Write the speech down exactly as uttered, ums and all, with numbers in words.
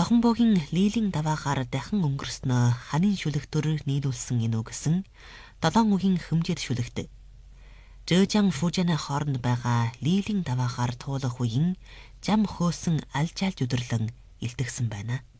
Тохонбогийн лилийн даваагаар дахин өнгөрснөө ханийн шүлэгтөр нийлүүлсэн энэ үгсэн долоон үгийн хэмжээд шүлэгт. Жөөжан фужаны хооронд байгаа лилийн даваагаар туулах үеийн жам хөөсөн алжаалж өдөрлөн илтгэсэн байна.